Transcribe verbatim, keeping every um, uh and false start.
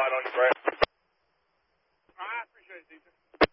right on you, Brad. All right, I appreciate it, D J.